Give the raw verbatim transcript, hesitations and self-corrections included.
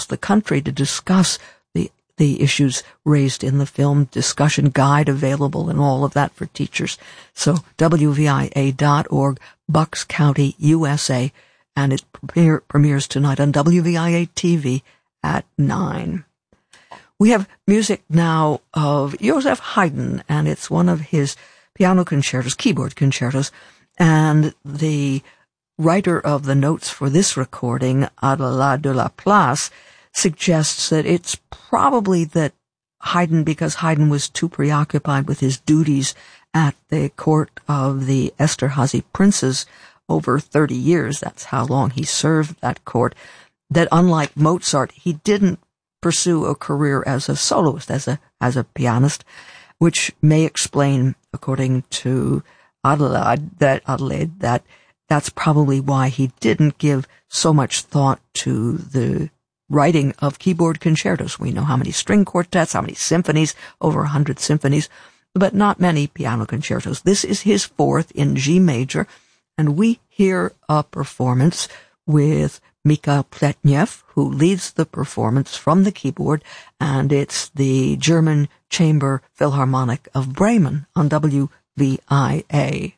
across the country to discuss the the issues raised in the film, discussion guide available and all of that for teachers. So W V I A dot org, Bucks County, U S A, and it premiere, premieres tonight on W V I A T V at nine. We have music now of Joseph Haydn, and it's one of his piano concertos, keyboard concertos, and the writer of the notes for this recording, Adela de la Place, suggests that it's probably that Haydn, because Haydn was too preoccupied with his duties at the court of the Esterhazy princes over thirty years, that's how long he served that court, that unlike Mozart, he didn't pursue a career as a soloist, as a as a pianist, which may explain, according to Adelaide, that Adelaide, that that's probably why he didn't give so much thought to the writing of keyboard concertos. We know how many string quartets, how many symphonies, over a hundred symphonies, but not many piano concertos. This is his fourth in G major, and we hear a performance with Mikhail Pletnev, who leads the performance from the keyboard, and it's the German Chamber Philharmonic of Bremen on W V I A.